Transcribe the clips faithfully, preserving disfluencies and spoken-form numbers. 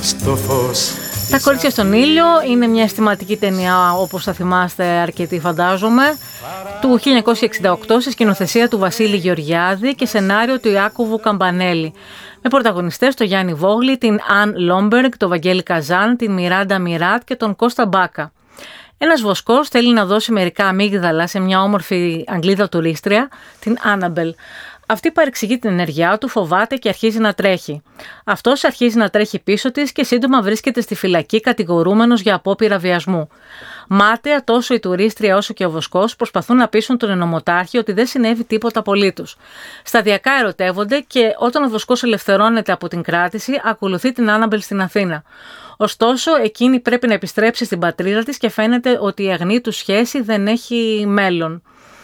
στο φως. Τα κορίτσια στον ήλιο είναι μια αισθηματική ταινία, όπως θα θυμάστε αρκετοί φαντάζομαι, του χίλια εννιακόσια εξήντα οκτώ σε σκηνοθεσία του Βασίλη Γεωργιάδη και σενάριο του Ιάκωβου Καμπανέλη. Με πρωταγωνιστές τον Γιάννη Βόγλη, την Αν Λόμπεργκ, τον Βαγγέλη Καζάν, την Μιράντα Μιράτ και τον Κώστα Μπάκα. Ένας βοσκός θέλει να δώσει μερικά αμύγδαλα σε μια όμορφη Αγγλίδα τουρίστρια, την Άναμπελ. Αυτή παρεξηγεί την ενέργειά του, φοβάται και αρχίζει να τρέχει. Αυτός αρχίζει να τρέχει πίσω της και σύντομα βρίσκεται στη φυλακή κατηγορούμενος για απόπειρα βιασμού. Μάταια, τόσο η τουρίστρια όσο και ο βοσκός προσπαθούν να πείσουν τον ενωμοτάρχη ότι δεν συνέβη τίποτα απολύτως. Σταδιακά ερωτεύονται και όταν ο βοσκός ελευθερώνεται από την κράτηση, ακολουθεί την Άναμπελ στην Αθήνα. Ωστόσο, εκείνη πρέπει να επιστρέψει στην πατρίδα της και φαίνεται ότι η αγνή του σχέση δεν έχει μέλλον.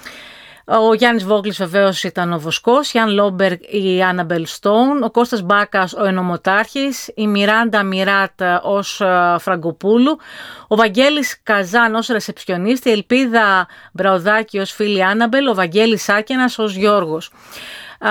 Ο Γιάννης Βόγλης βεβαίως ήταν ο βοσκός, η Αν Λόμπεργκ η Άναμπελ Στόουν, ο Κώστας Μπάκας ο ενωμοτάρχης, η Μιράντα Μιράτ ως Φραγκοπούλου, ο Βαγγέλης Καζάν ως ρεσεψιονίστη, η Ελπίδα Μπραουδάκη ως φίλη Άναμπελ, ο Βαγγέλης Σάκενας ως Γιώργος. Α,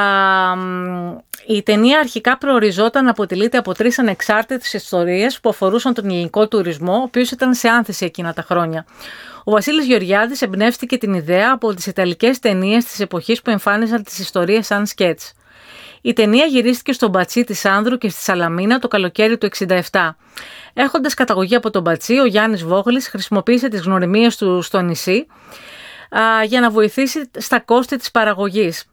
η ταινία αρχικά προοριζόταν να αποτελείται από τρεις ανεξάρτητες ιστορίες που αφορούσαν τον ελληνικό τουρισμό, ο οποίος ήταν σε άνθηση εκείνα τα χρόνια. Ο Βασίλης Γεωργιάδης εμπνεύστηκε την ιδέα από τις ιταλικές ταινίες της εποχής που εμφάνιζαν τις ιστορίες σαν σκέτς. Η ταινία γυρίστηκε στον Μπατσί της Άνδρου και στη Σαλαμίνα το καλοκαίρι του εξήντα επτά. Έχοντας καταγωγή από τον Μπατσί, ο Γιάννης Βόγλης χρησιμοποίησε τις γνωριμίες του στο νησί α, για να βοηθήσει στα κόστη της παραγωγής.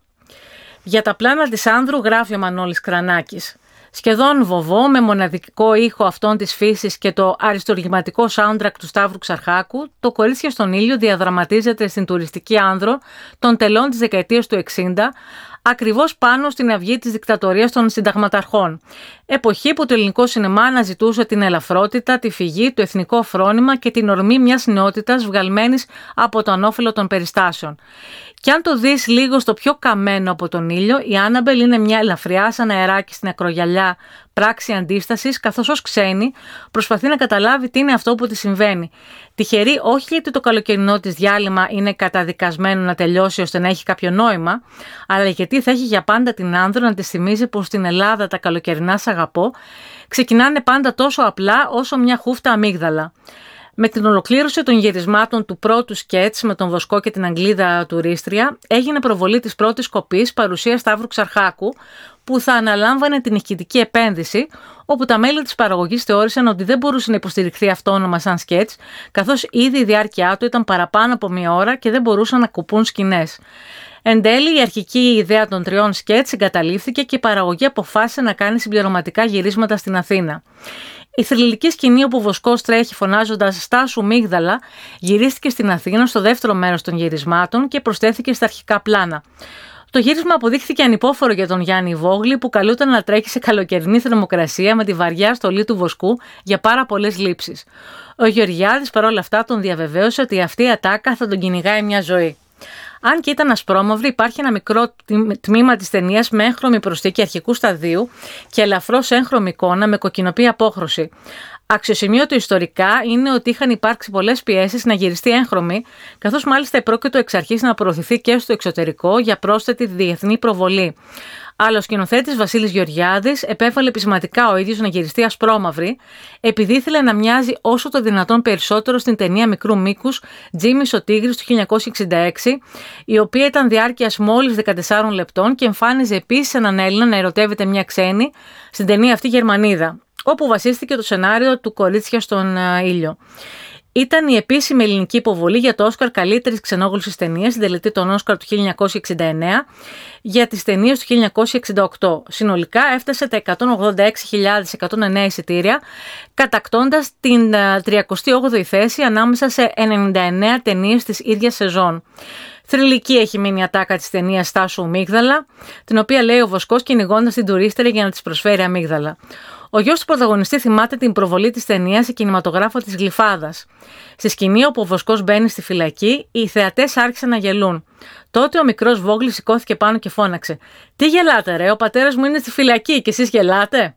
Για τα πλάνα της Άνδρου γράφει ο Μανώλης Κρανάκης. Σχεδόν βοβό, με μοναδικό ήχο αυτών της φύσης και το αριστουργηματικό soundtrack του Σταύρου Ξαρχάκου, το Κορίτσια στον ήλιο διαδραματίζεται στην τουριστική Άνδρο των τελών της δεκαετίας του εξήντα, ακριβώς πάνω στην αυγή της δικτατορίας των συνταγματαρχών. Εποχή που το ελληνικό σινεμά αναζητούσε την ελαφρότητα, τη φυγή, το εθνικό φρόνημα και την ορμή μιας νεότητας βγαλμένης από το ανώφελο των περιστάσεων. Και αν το δεις λίγο στο πιο καμένο από τον ήλιο, η Άναμπελ είναι μια ελαφριά σαν αεράκι στην ακρογιαλιά πράξη αντίστασης, καθώς ως ξένη προσπαθεί να καταλάβει τι είναι αυτό που της συμβαίνει. Τυχερή όχι γιατί το καλοκαιρινό της διάλειμμα είναι καταδικασμένο να τελειώσει ώστε να έχει κάποιο νόημα, αλλά γιατί θα έχει για πάντα την Άνδρο να της θυμίζει πως στην Ελλάδα τα καλοκαιρινά σ' αγαπώ ξεκινάνε πάντα τόσο απλά όσο μια χούφτα αμύγδαλα. Με την ολοκλήρωση των γυρισμάτων του πρώτου σκέτς με τον βοσκό και την Αγγλίδα τουρίστρια, έγινε προβολή της πρώτης κοπής παρουσία Σταύρου Ξαρχάκου, που θα αναλάμβανε την ηχητική επένδυση, όπου τα μέλη της παραγωγής θεώρησαν ότι δεν μπορούσε να υποστηριχθεί αυτόνομα σαν σκέτς, καθώς ήδη η διάρκεια του ήταν παραπάνω από μία ώρα και δεν μπορούσαν να κουπούν σκηνές. Εν τέλει, η αρχική ιδέα των τριών σκέτς εγκαταλείφθηκε και η παραγωγή αποφάσισε να κάνει συμπληρωματικά γυρίσματα στην Αθήνα. Η θρυλική σκηνή όπου ο βοσκός τρέχει φωνάζοντας «Στάσου μίγδαλα» γυρίστηκε στην Αθήνα στο δεύτερο μέρος των γυρισμάτων και προσθέθηκε στα αρχικά πλάνα. Το γύρισμα αποδείχθηκε ανυπόφορο για τον Γιάννη Βόγλη, που καλούταν να τρέχει σε καλοκαιρινή θερμοκρασία με τη βαριά στολή του βοσκού για πάρα πολλές λήψεις. Ο Γεωργιάδης παρόλα αυτά τον διαβεβαίωσε ότι αυτή η ατάκα θα τον κυνηγάει μια ζωή. Αν και ήταν ασπρόμαυρη, υπάρχει ένα μικρό τμήμα της ταινίας με έγχρωμη προσθήκη αρχικού σταδίου και ελαφρώς έγχρωμη εικόνα με κοκκινοπή απόχρωση. Αξιοσημείωτο ιστορικά είναι ότι είχαν υπάρξει πολλές πιέσεις να γυριστεί έγχρωμη, καθώς μάλιστα επρόκειτο εξ αρχής να προωθηθεί και στο εξωτερικό για πρόσθετη διεθνή προβολή. Αλλά ο σκηνοθέτης Βασίλης Γεωργιάδης επέβαλε επισηματικά ο ίδιος να γυριστεί ασπρόμαυρη, επειδή ήθελε να μοιάζει όσο το δυνατόν περισσότερο στην ταινία μικρού μήκους Τζίμις ο Τίγρης του χίλια εννιακόσια εξήντα έξι, η οποία ήταν διάρκειας μόλις δεκατεσσάρων λεπτών και εμφάνιζε επίσης έναν Έλληνα να ερωτεύεται μια ξένη, στην ταινία αυτή Γερμανίδα, όπου βασίστηκε το σενάριο του Κορίτσια στον ήλιο. Ήταν η επίσημη ελληνική υποβολή για το Όσκαρ καλύτερης ξενόγλωσσης ταινίας, στην τελετή των Όσκαρ του χίλια εννιακόσια εξήντα εννέα, για τις ταινίες του χίλια εννιακόσια εξήντα οκτώ. Συνολικά έφτασε τα εκατόν ογδόντα έξι χιλιάδες εκατόν εννέα εισιτήρια, κατακτώντας την τριακοστή όγδοη θέση ανάμεσα σε ενενήντα εννέα ταινίες της ίδιας σεζόν. Θρυλική έχει μείνει η ατάκα της ταινίας «Στάσου αμύγδαλα», την οποία λέει ο βοσκός κυνηγώντας την τουρίστρια για να της προσφέρει αμύγδαλα. Ο γιος του πρωταγωνιστή θυμάται την προβολή της ταινίας σε κινηματογράφο της Γλυφάδας. Στη σκηνή όπου ο βοσκός μπαίνει στη φυλακή, οι θεατές άρχισαν να γελούν. Τότε ο μικρός Βόγλης σηκώθηκε πάνω και φώναξε: «Τι γελάτε ρε, ο πατέρας μου είναι στη φυλακή και εσείς γελάτε?»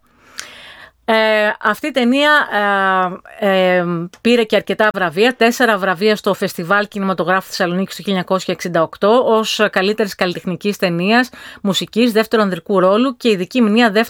Ε, αυτή η ταινία ε, ε, πήρε και αρκετά βραβεία, τέσσερα βραβεία στο Φεστιβάλ Κινηματογράφου Θεσσαλονίκης του χίλια εννιακόσια εξήντα οκτώ ως καλύτερης καλλιτεχνικής ταινίας, μουσικής, δεύτερου ανδρικού ρόλου και ειδική μνήμα δεύτερο